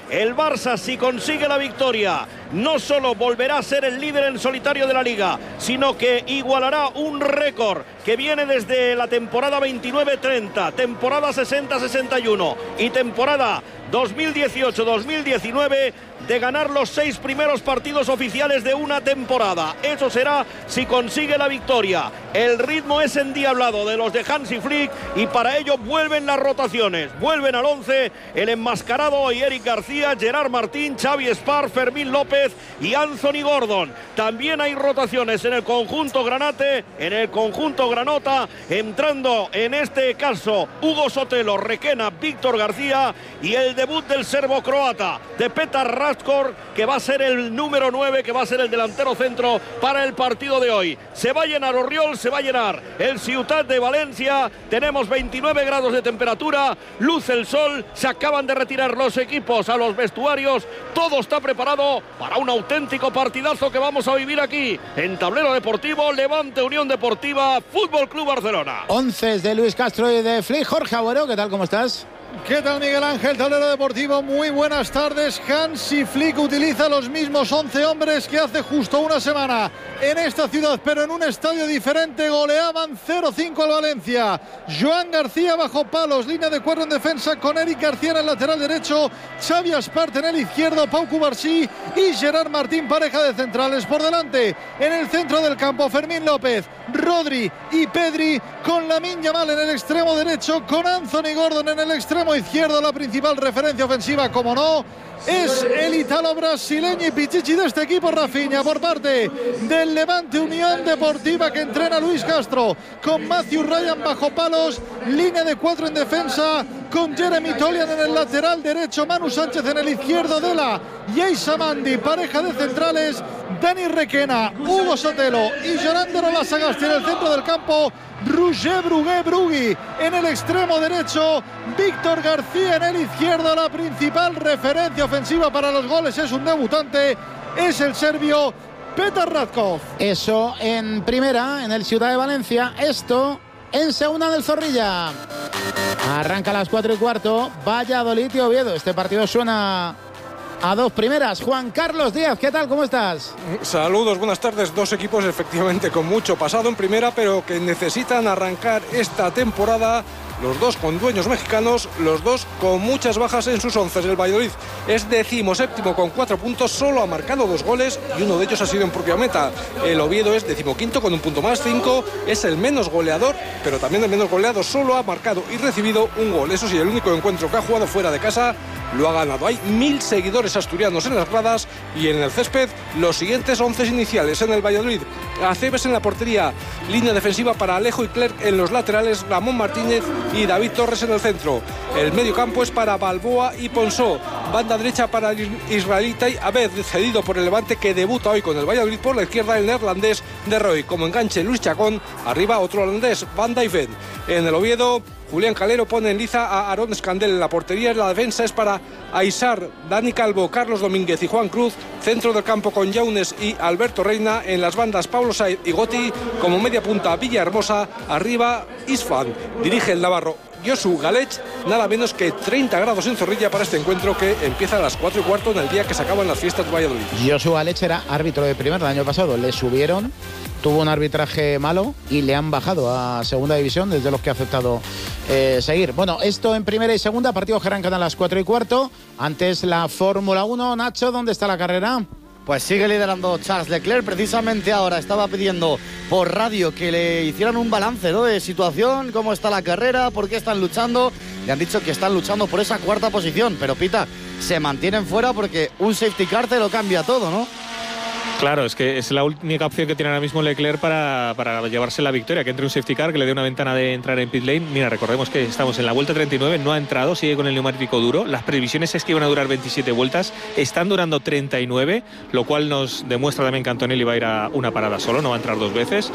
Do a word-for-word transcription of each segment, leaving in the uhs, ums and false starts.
El Barça, si consigue la victoria, no solo volverá a ser el líder en solitario de la Liga, sino que igualará un récord que viene desde la temporada veintinueve treinta, temporada sesenta sesenta y uno y temporada dos mil dieciocho dos mil diecinueve, de ganar los seis primeros partidos oficiales de una temporada. Eso será si consigue la victoria. El ritmo es endiablado de los de Hansi Flick y para ello vuelven las rotaciones. Vuelven al once el enmascarado hoy Eric García, Gerard Martín, Xavi Espar, Fermín López y Anthony Gordon. También hay rotaciones en el conjunto granate, en el conjunto granota, entrando en este caso Hugo Sotelo, Requena, Víctor García y el debut del serbo-croata, de Petar Raskor, que va a ser el número nueve, que va a ser el delantero centro para el partido de hoy. Se va a llenar Orriol, se va a llenar el Ciutat de Valencia. Tenemos veintinueve grados de temperatura, luce el sol, se acaban de retirar los equipos a los vestuarios, todo está preparado para un auténtico partidazo que vamos a vivir aquí en Tablero Deportivo. Levante Unión Deportiva, Fútbol Club Barcelona. Once de Luis Castro y de Flick. Jorge Agüero, ¿qué tal? ¿Cómo estás? ¿Qué tal, Miguel Ángel? Tablero Deportivo, muy buenas tardes. Hansi Flick utiliza los mismos once hombres que hace justo una semana en esta ciudad, pero en un estadio diferente. Goleaban cero cinco al Valencia. Joan García bajo palos, línea de cuatro en defensa con Eric García en el lateral derecho, Xavi Espart en el izquierdo, Pau Cubarsí y Gerard Martín, pareja de centrales por delante. En el centro del campo, Fermín López, Rodri y Pedri, con Lamine Yamal en el extremo derecho, con Anthony Gordon en el extremo izquierdo. La principal referencia ofensiva, como no, es el italo brasileño y pichichi de este equipo, Rafinha, por parte del Levante Unión Deportiva, que entrena Luis Castro, con Matthew Ryan bajo palos, línea de cuatro en defensa, con Jeremy Tolian en el lateral derecho, Manu Sánchez en el izquierdo, Dela y Eisa Mandi, pareja de centrales, Dani Requena, Hugo Sotelo y Llorando Rolasagasti en el centro del campo, Roger Brugué Brugui en el extremo derecho, Víctor García en el izquierdo. La principal referencia ofensiva para los goles es un debutante, es el serbio Petar Ratkov. Eso en primera, en el Ciutat de Valencia. Esto en segunda, del Zorrilla. Arranca a las cuatro y cuarto, Valladolid y Oviedo. Este partido suena a dos primeras. Juan Carlos Díaz, ¿qué tal? ¿Cómo estás? Saludos, buenas tardes. Dos equipos efectivamente con mucho pasado en primera, pero que necesitan arrancar esta temporada, los dos con dueños mexicanos, los dos con muchas bajas en sus once. El Valladolid es decimoséptimo con cuatro puntos, solo ha marcado dos goles y uno de ellos ha sido en propia meta. El Oviedo es decimoquinto con un punto más, cinco, es el menos goleador, pero también el menos goleado, solo ha marcado y recibido un gol. Eso sí, el único encuentro que ha jugado fuera de casa lo ha ganado. Hay mil seguidores asturianos en las gradas y en el césped los siguientes once iniciales. En el Valladolid, Aceves en la portería, línea defensiva para Alejo y Clerc en los laterales, Ramón Martínez y David Torres en el centro. El medio campo es para Balboa y Ponsó, banda derecha para Israelita y Abed, cedido por el Levante, que debuta hoy con el Valladolid. Por la izquierda el neerlandés de Roy, como enganche Luis Chacón, arriba otro holandés, Van Dijven. En el Oviedo, Julián Calero pone en liza a Aarón Escandel en la portería. La defensa es para Aisar, Dani Calvo, Carlos Domínguez y Juan Cruz. Centro del campo con Yaunes y Alberto Reina. En las bandas, Pablo Saiz y Goti. Como media punta, Villahermosa. Arriba, Isfan. Dirige el navarro Josu Galech. Nada menos que treinta grados en Zorrilla para este encuentro, que empieza a las cuatro y cuarto en el día que se acaban las fiestas de Valladolid. Josu Galech era árbitro de primera el año pasado. Le subieron, tuvo un arbitraje malo y le han bajado a segunda división, desde los que ha aceptado eh, seguir. Bueno, esto en primera y segunda, partidos que arrancan a las cuatro y cuarto. Antes la Fórmula uno. Nacho, ¿dónde está la carrera? Pues sigue liderando Charles Leclerc. Precisamente ahora estaba pidiendo por radio que le hicieran un balance, ¿no?, de situación, cómo está la carrera, por qué están luchando. Le han dicho que están luchando por esa cuarta posición, pero Pita, se mantienen fuera porque un safety car te lo cambia todo, ¿no? Claro, es que es la única opción que tiene ahora mismo Leclerc para, para llevarse la victoria, que entre un safety car, que le dé una ventana de entrar en pit lane. Mira, recordemos que estamos en la vuelta treinta y nueve, no ha entrado, sigue con el neumático duro. Las previsiones es que iban a durar veintisiete vueltas, están durando treinta y nueve, lo cual nos demuestra también que Antonelli va a ir a una parada solo, no va a entrar dos veces.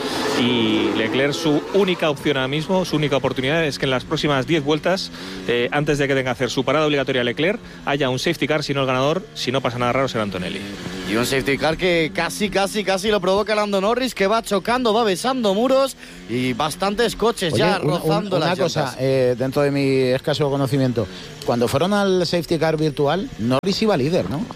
Y Leclerc, su única opción ahora mismo, su única oportunidad es que en las próximas diez vueltas, eh, antes de que tenga que hacer su parada obligatoria Leclerc, haya un safety car, si no el ganador, si no pasa nada raro será Antonelli. Y un safety car que que casi, casi, casi lo provoca Lando Norris, que va chocando, va besando muros y bastantes coches. Oye, ya rozando una, las una cosa, llantas. eh, dentro de mi escaso conocimiento, cuando fueron al safety car virtual, Norris iba líder, ¿no?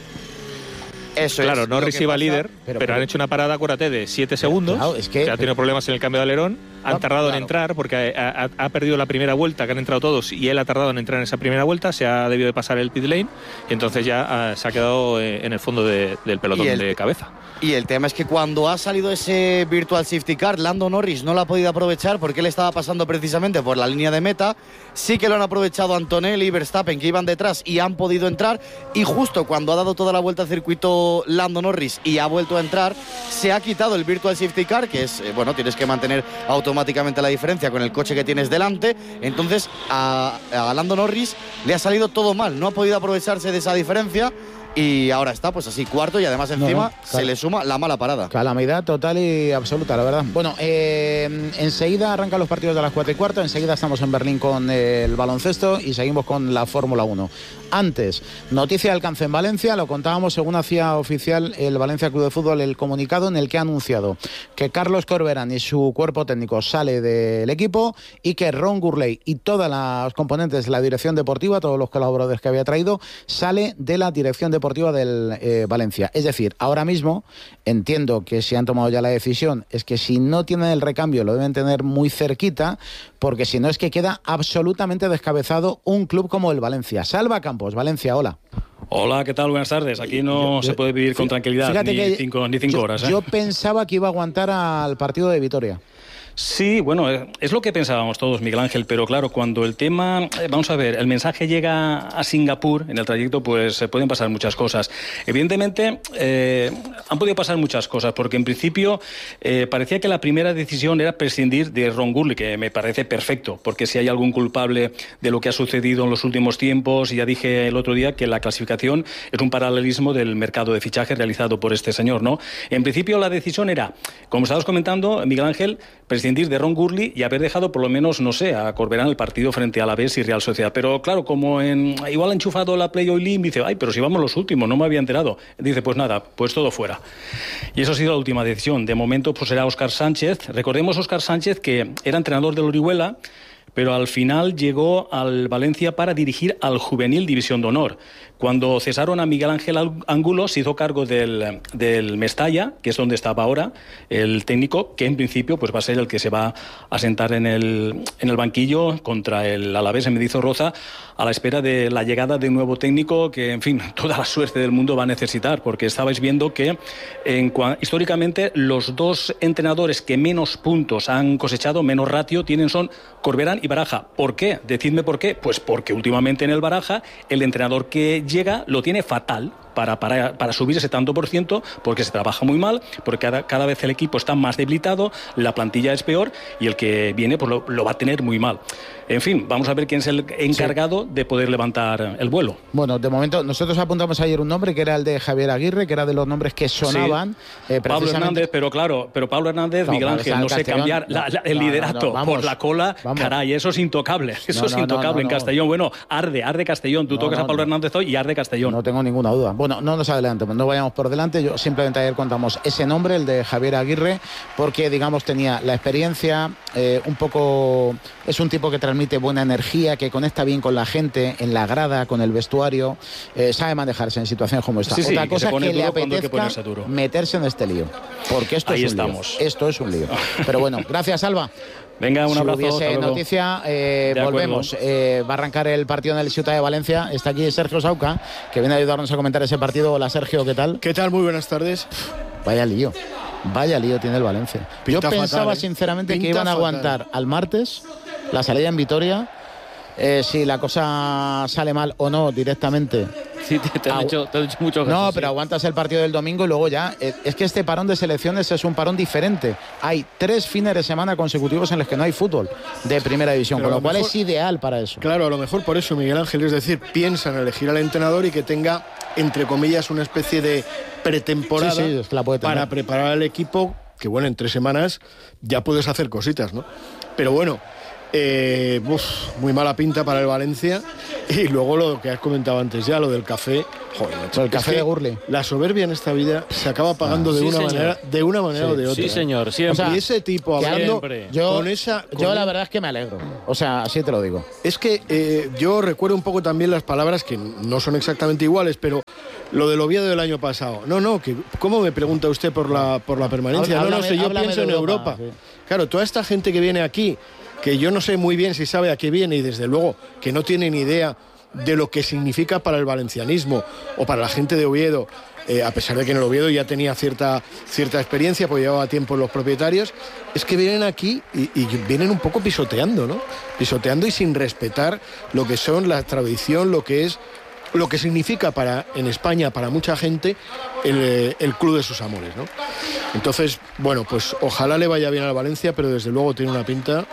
Eso claro, es Norris iba líder, pero, pero, pero han hecho una parada, acuérdate, de siete segundos. Claro, es que, que ha tenido problemas en el cambio de alerón. Han tardado claro. en entrar porque ha, ha, ha perdido la primera vuelta, que han entrado todos, y él ha tardado en entrar en esa primera vuelta. Se ha debido de pasar el pit lane y entonces ya ha, se ha quedado en el fondo de, del pelotón el, de cabeza. Y el tema es que cuando ha salido ese virtual safety car, Lando Norris no lo ha podido aprovechar porque él estaba pasando precisamente por la línea de meta. Sí que lo han aprovechado Antonelli y Verstappen, que iban detrás y han podido entrar. Y justo cuando ha dado toda la vuelta al circuito Lando Norris y ha vuelto a entrar, se ha quitado el virtual safety car, que es, eh, bueno, tienes que mantener automáticamente la diferencia con el coche que tienes delante. Entonces a, a Lando Norris le ha salido todo mal, no ha podido aprovecharse de esa diferencia. Y ahora está pues así cuarto y además encima no, no, se le suma la mala parada. Calamidad total y absoluta, la verdad. Bueno, eh, enseguida arrancan los partidos de las cuatro y cuarto. Enseguida estamos en Berlín con el baloncesto y seguimos con la Fórmula uno. Antes, noticia de alcance en Valencia. Lo contábamos según hacía oficial el Valencia Club de Fútbol el comunicado en el que ha anunciado que Carlos Corberán y su cuerpo técnico sale del equipo y que Ron Gurley y todas las componentes de la dirección deportiva, todos los colaboradores que había traído, sale de la dirección deportiva deportiva del eh, Valencia. Es decir, ahora mismo entiendo que si han tomado ya la decisión es que si no tienen el recambio lo deben tener muy cerquita, porque si no es que queda absolutamente descabezado un club como el Valencia. Salva Campos, Valencia, hola. Hola, ¿qué tal? Buenas tardes. Aquí no yo, yo, se puede vivir con tranquilidad ni, que cinco, ni cinco yo, horas. ¿eh? Yo pensaba que iba a aguantar al partido de Vitoria. Sí, bueno, es lo que pensábamos todos, Miguel Ángel, pero claro, cuando el tema, vamos a ver, el mensaje llega a Singapur en el trayecto, pues se pueden pasar muchas cosas. Evidentemente, eh, han podido pasar muchas cosas, porque en principio eh, parecía que la primera decisión era prescindir de Ron Gurley, que me parece perfecto, porque si hay algún culpable de lo que ha sucedido en los últimos tiempos, ya dije el otro día que la clasificación es un paralelismo del mercado de fichajes realizado por este señor, ¿no? En principio la decisión era, como estabas comentando, Miguel Ángel, prescindir de Ron Gurley y haber dejado por lo menos, no sé, a Corberán el partido frente a Alavés y Real Sociedad. Pero claro, como en, igual ha enchufado la Play Oil dice, ay, pero si vamos los últimos, no me había enterado. Dice, pues nada, pues todo fuera. Y eso ha sido la última decisión. De momento, pues será Óscar Sánchez. Recordemos Óscar Sánchez, que era entrenador del Orihuela, pero al final llegó al Valencia para dirigir al Juvenil División de Honor. Cuando cesaron a Miguel Ángel Angulo, se hizo cargo del, del Mestalla, que es donde estaba ahora el técnico, que en principio pues va a ser el que se va a sentar en el, en el banquillo contra el Alavés en Mendizorroza, a la espera de la llegada de un nuevo técnico que, en fin, toda la suerte del mundo va a necesitar, porque estabais viendo que en, históricamente los dos entrenadores que menos puntos han cosechado, menos ratio tienen, son Corberán y Baraja. ¿Por qué? Decidme por qué. Pues porque últimamente en el Baraja el entrenador que llega lo tiene fatal para, para, para subir ese tanto por ciento, porque se trabaja muy mal, porque cada, cada vez el equipo está más debilitado, la plantilla es peor y el que viene pues lo, lo va a tener muy mal. En fin, vamos a ver quién es el encargado sí. de poder levantar el vuelo. Bueno, de momento nosotros apuntamos ayer un nombre que era el de Javier Aguirre, que era de los nombres que sonaban. Sí. Eh, Pablo Hernández, pero claro, pero Pablo Hernández, no, Miguel Ángel, no sé cambiar la, la, el no, liderato no, no, vamos, por la cola, vamos. Caray, eso es intocable, eso no, es intocable no, no, no, en Castellón. Bueno, arde, arde Castellón, tú no, tocas no, a Pablo no. Hernández hoy y arde Castellón. No tengo ninguna duda. Bueno, no nos adelantemos, no vayamos por delante, yo simplemente ayer contamos ese nombre, el de Javier Aguirre, porque digamos tenía la experiencia, eh, un poco, es un tipo que transmite buena energía, que conecta bien con la gente, en la grada, con el vestuario, eh, sabe manejarse en situaciones como esta. Sí, Otra sí, cosa que, que le apetezca que meterse en este lío, porque esto Ahí es un estamos. lío. Esto es un lío. Pero bueno, gracias, Alba. Venga, un abrazo. Si hubiese noticia, eh, volvemos. Eh, va a arrancar el partido en el Ciutat de Valencia. Está aquí Sergio Sauca, que viene a ayudarnos a comentar ese partido. Hola, Sergio, ¿qué tal? ¿Qué tal? Muy buenas tardes. Vaya lío. Vaya lío tiene el Valencia. Pinta Yo pensaba fatal, ¿eh? sinceramente Pinta que iban a fatal. aguantar al martes la salida en Vitoria. Eh, si la cosa sale mal o no directamente. Sí, te, te, han, Agu hecho, te han hecho mucho caso. No, sí. pero aguantas el partido del domingo y luego ya. Eh, es que este parón de selecciones es un parón diferente. Hay tres fines de semana consecutivos en los que no hay fútbol de primera división, Pero con lo cual mejor, es ideal para eso. Claro, a lo mejor por eso, Miguel Ángel, es decir, piensan elegir al entrenador y que tenga, entre comillas, una especie de pretemporada sí, sí, es que la puede tener. para preparar al equipo, que bueno, en tres semanas ya puedes hacer cositas, ¿no? Pero bueno. Eh, uf, muy mala pinta para el Valencia. Y luego lo que has comentado antes ya, lo del café. Joder, macho, el café de Gurli. La soberbia en esta vida se acaba pagando ah, de, sí, una manera, de una manera sí, o de otra. Sí, señor, siempre. O sea, y ese tipo hablando yo, con esa... Con yo la verdad es que me alegro. O sea, así te lo digo. Es que eh, yo recuerdo un poco también las palabras que no son exactamente iguales, pero lo del Oviedo del año pasado. No, no, que ¿cómo me pregunta usted por la, por la permanencia? Háblame, no, no sé, yo pienso en Europa. Europa. Sí. Claro, toda esta gente que viene aquí, que yo no sé muy bien si sabe a qué viene y desde luego que no tiene ni idea de lo que significa para el valencianismo o para la gente de Oviedo, eh, a pesar de que en el Oviedo ya tenía cierta, cierta experiencia, pues llevaba tiempo los propietarios, es que vienen aquí y, y vienen un poco pisoteando, ¿no? Pisoteando y sin respetar lo que son la tradición, lo que es, lo que significa para en España, para mucha gente, el, el club de sus amores, ¿no? Entonces, bueno, pues ojalá le vaya bien al Valencia, pero desde luego tiene una pinta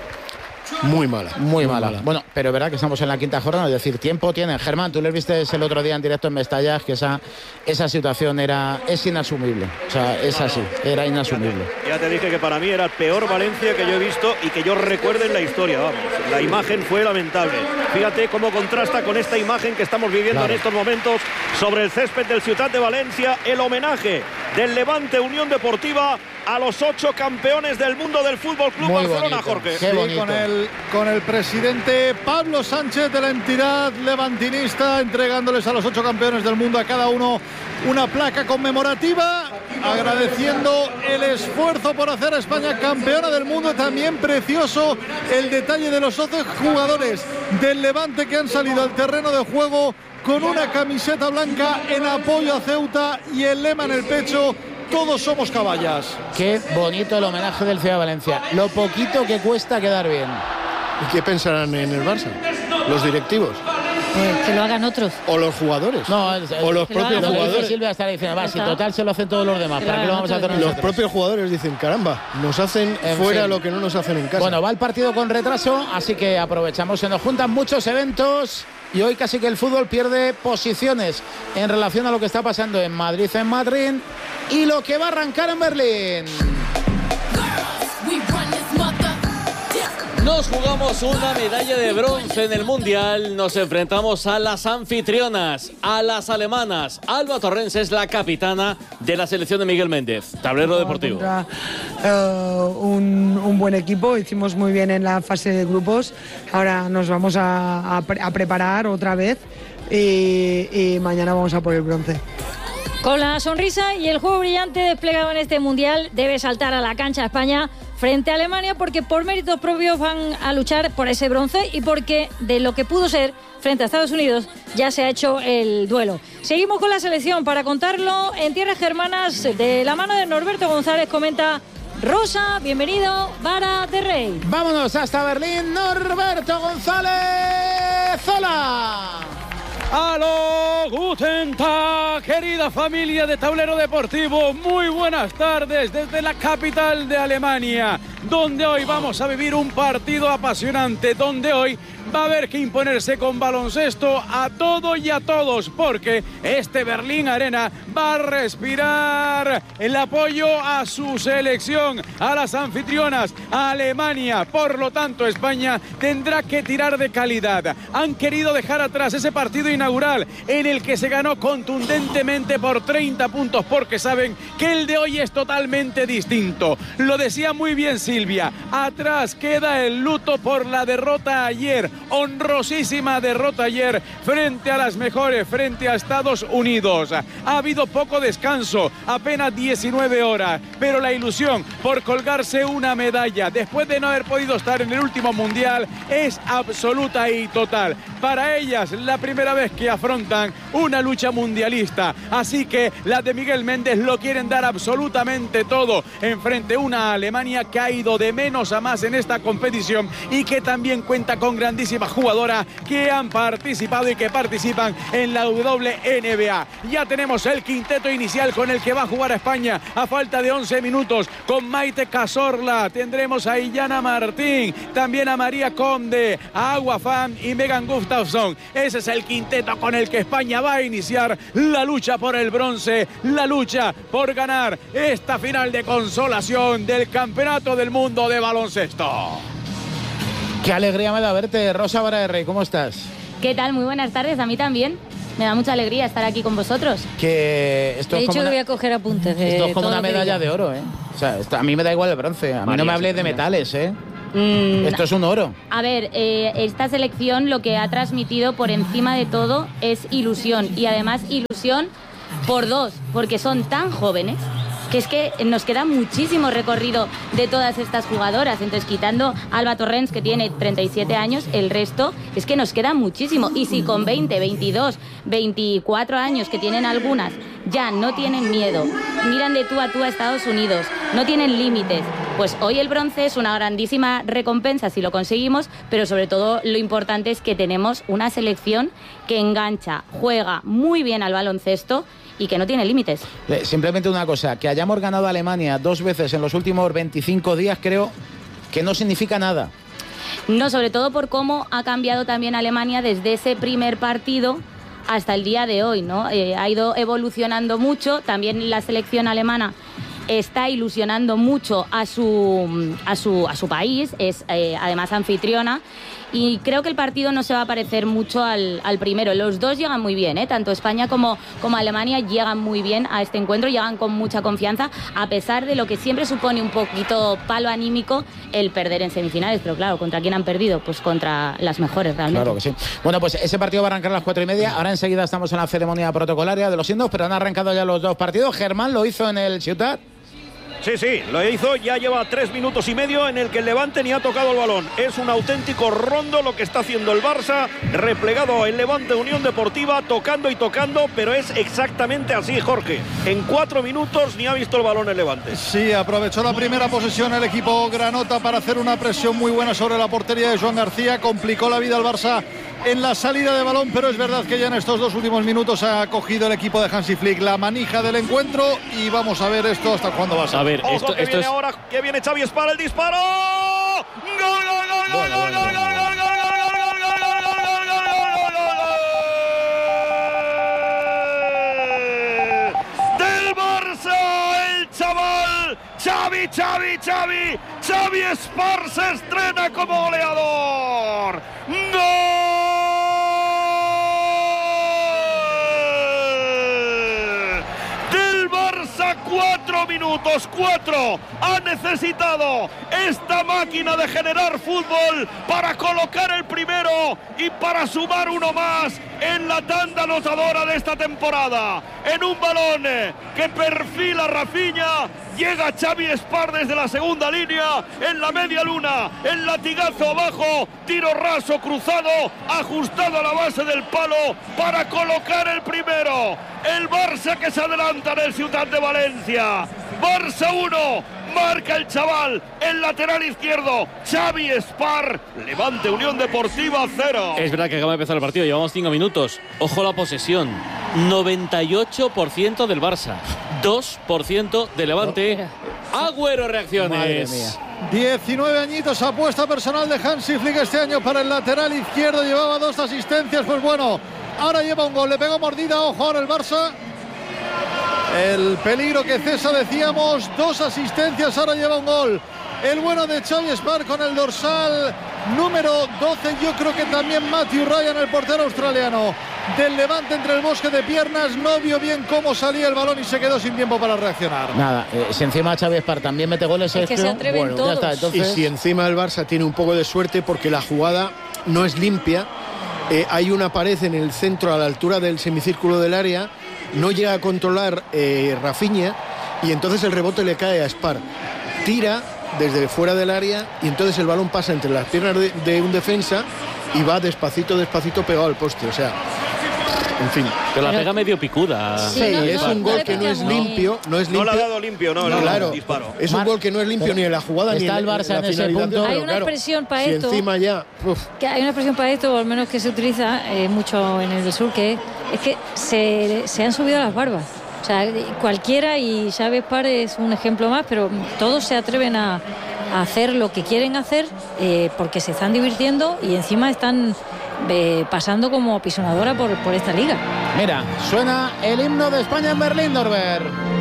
muy mala. Muy, muy mala. mala. Bueno, pero es verdad que estamos en la quinta jornada, es decir, tiempo tienen. Germán, tú les viste el otro día en directo en Mestalla, que esa, esa situación era es inasumible. O sea, es así, era inasumible. Ya te, ya te dije que para mí era el peor Valencia que yo he visto y que yo recuerde en la historia, vamos. La imagen fue lamentable. Fíjate cómo contrasta con esta imagen que estamos viviendo claro. en estos momentos sobre el césped del Ciutat de Valencia, el homenaje del Levante Unión Deportiva a los ocho campeones del mundo del Fútbol Club Barcelona, bonito. Jorge. Qué bonito. Sí, con el, con el presidente Pablo Sánchez de la entidad levantinista entregándoles a los ocho campeones del mundo a cada uno una placa conmemorativa, agradeciendo el esfuerzo por hacer a España campeona del mundo. También precioso el detalle de los once jugadores del Levante que han salido al terreno de juego con una camiseta blanca en apoyo a Ceuta y el lema en el pecho: todos somos caballas. Qué bonito el homenaje del Ciudad de Valencia. Lo poquito que cuesta quedar bien. ¿Y qué pensarán en el Barça? ¿Los directivos? Pues que lo hagan otros. ¿O los jugadores? No, es, o los propios lo jugadores. Que Silvia estará diciendo, va, si total se lo hacen todos los demás, ¿para qué lo vamos a hacer nosotros? Los propios jugadores dicen, caramba, nos hacen en fuera fin. Lo que no nos hacen en casa. Bueno, va el partido con retraso, así que aprovechamos, se nos juntan muchos eventos y hoy casi que el fútbol pierde posiciones en relación a lo que está pasando en Madrid, en Madrid y lo que va a arrancar en Berlín. Nos jugamos una medalla de bronce en el Mundial. Nos enfrentamos a las anfitrionas, a las alemanas. Alba Torrens es la capitana de la selección de Miguel Méndez. Tablero deportivo. Contra, uh, un, un buen equipo. Hicimos muy bien en la fase de grupos. Ahora nos vamos a, a, pre- a preparar otra vez y, y mañana vamos a por el bronce. Con la sonrisa y el juego brillante desplegado en este Mundial, debe saltar a la cancha España frente a Alemania, porque por méritos propios van a luchar por ese bronce y porque de lo que pudo ser frente a Estados Unidos ya se ha hecho el duelo. Seguimos con la selección para contarlo en tierras germanas de la mano de Norberto González. Comenta Rosa, bienvenido, Vara de Rey. Vámonos hasta Berlín, Norberto González. ¡Hola! ¡Aló! ¡Guten Tag! Querida familia de Tablero Deportivo, muy buenas tardes desde la capital de Alemania, donde hoy vamos a vivir un partido apasionante, donde hoy va a haber que imponerse con baloncesto a todo y a todos, porque este Berlín Arena va a respirar el apoyo a su selección, a las anfitrionas, a Alemania. Por lo tanto, España tendrá que tirar de calidad. Han querido dejar atrás ese partido inaugural en el que se ganó contundentemente por treinta puntos, porque saben que el de hoy es totalmente distinto. Lo decía muy bien Silvia, atrás queda el luto por la derrota ayer. Honrosísima derrota ayer frente a las mejores, frente a Estados Unidos. Ha habido poco descanso, apenas diecinueve horas, pero la ilusión por colgarse una medalla después de no haber podido estar en el último mundial es absoluta y total. Para ellas, la primera vez que afrontan una lucha mundialista, así que las de Miguel Méndez lo quieren dar absolutamente todo en frente a una Alemania que ha ido de menos a más en esta competición y que también cuenta con grandísimas jugadoras que han participado y que participan en la W N B A. Ya tenemos el quinteto inicial con el que va a jugar a España a falta de once minutos, con Maite Cazorla, tendremos a Illana Martín, también a María Conde, a Agua Fan y Megan Gustafsson. Ese es el quinteto con el que España va a iniciar la lucha por el bronce, la lucha por ganar esta final de consolación del Campeonato del Mundo de baloncesto. Qué alegría me da verte, Rosa Vara de Rey, ¿cómo estás? ¿Qué tal? Muy buenas tardes, a mí también. Me da mucha alegría estar aquí con vosotros. Que esto He es dicho como que una, voy a coger apuntes de esto es como todo una lo que medalla diga. de oro, ¿eh? O sea, esto, a mí me da igual el bronce, a mí María, no me hables sí, de mira. metales, ¿eh? Mm, Esto es un oro. A ver, eh, esta selección lo que ha transmitido por encima de todo es ilusión. Y además ilusión por dos, porque son tan jóvenes que es que nos queda muchísimo recorrido de todas estas jugadoras. Entonces, quitando a Alba Torrens, que tiene treinta y siete años, el resto es que nos queda muchísimo. Y si con veinte, veintidós, veinticuatro años, que tienen algunas, ya no tienen miedo, miran de tú a tú a Estados Unidos, no tienen límites, pues hoy el bronce es una grandísima recompensa si lo conseguimos, pero sobre todo lo importante es que tenemos una selección que engancha, juega muy bien al baloncesto y que no tiene límites. Eh, Simplemente una cosa, que hayamos ganado a Alemania dos veces en los últimos veinticinco días, creo que no significa nada. No, sobre todo por cómo ha cambiado también Alemania desde ese primer partido hasta el día de hoy, ¿no? Eh, ha ido evolucionando mucho, también la selección alemana está ilusionando mucho a su, a su, a su país, es eh, además anfitriona, y creo que el partido no se va a parecer mucho al, al primero. Los dos llegan muy bien, ¿eh? Tanto España como, como Alemania llegan muy bien a este encuentro, llegan con mucha confianza, a pesar de lo que siempre supone un poquito palo anímico el perder en semifinales. Pero claro, ¿contra quién han perdido? Pues contra las mejores, realmente. Claro que sí. Bueno, pues ese partido va a arrancar a las cuatro y media. Ahora enseguida estamos en la ceremonia protocolaria de los himnos, pero han arrancado ya los dos partidos. Germán lo hizo en el Ciutat. Sí, sí, lo hizo, ya lleva tres minutos y medio en el que el Levante ni ha tocado el balón. Es un auténtico rondo lo que está haciendo el Barça, replegado el Levante Unión Deportiva, tocando y tocando, pero es exactamente así, Jorge. En cuatro minutos ni ha visto el balón el Levante. Sí, aprovechó la primera posesión el equipo granota para hacer una presión muy buena sobre la portería de Joan García, complicó la vida al Barça en la salida de balón, pero es verdad que ya en estos dos últimos minutos ha cogido el equipo de Hansi Flick la manija del encuentro y vamos a ver esto hasta cuándo va a ser. A ver, Ojo, esto, que esto viene es... ahora, que viene Xavi Espar, el disparo. ¡Gol, gol, gol, gol, gol, gol, gol, gol, gol, del Barça, el chaval Xavi, Xavi, Xavi, Xavi Espar se estrena como goleador. ¡Gol! Del Barça, cuatro minutos, cuatro. Ha necesitado esta máquina de generar fútbol para colocar el primero y para sumar uno más en la tanda anotadora de esta temporada. En un balón que perfila Rafinha, llega Xavi Espar desde la segunda línea, en la media luna, el latigazo abajo, tiro raso cruzado, ajustado a la base del palo para colocar el primero. El Barça que se adelanta en el Ciutat de Valencia. Barça uno, marca el chaval, el lateral izquierdo, Xavi Espar. Levante Unión Deportiva cero. Es verdad que acaba de empezar el partido, llevamos cinco minutos. Ojo la posesión, noventa y ocho por ciento del Barça, dos por ciento de Levante. Agüero, reacciones. Madre mía. diecinueve añitos, apuesta personal de Hansi Flick este año para el lateral izquierdo, llevaba dos asistencias, pues bueno, ahora lleva un gol, le pegó mordida, ojo ahora el Barça. El peligro que cesa, decíamos, dos asistencias, ahora lleva un gol. El bueno de Xavi Espar con el dorsal número doce, yo creo que también Matthew Ryan, el portero australiano del Levante, entre el bosque de piernas, no vio bien cómo salía el balón y se quedó sin tiempo para reaccionar. Nada, eh, si encima Xavi Espar también mete goles, Es que esto, se atreven bueno, todos. ya está. Entonces, Y si encima el Barça tiene un poco de suerte porque la jugada no es limpia, eh, hay una pared en el centro a la altura del semicírculo del área, no llega a controlar eh, Rafinha y entonces el rebote le cae a Espar. Tira desde fuera del área y entonces el balón pasa entre las piernas de, de un defensa y va despacito, despacito pegado al poste. O sea, en fin. Pero la pega medio picuda. Sí, no, es no, un gol no que no es limpio, no es limpio. No le ha dado limpio, no, no, claro, no, disparo. Es un gol que no es limpio ni en la jugada ni en está el Barça en, en ese punto. Hay una claro, expresión para si esto. Encima ya, uf. Que hay una expresión para esto, o al menos que se utiliza eh, mucho en el sur, que es que se, se han subido las barbas. O sea, cualquiera, y Xavi Espar es un ejemplo más, pero todos se atreven a, a hacer lo que quieren hacer eh, porque se están divirtiendo y encima están eh, pasando como pisonadora por, por esta liga. Mira, suena el himno de España en Berlín, Norbert.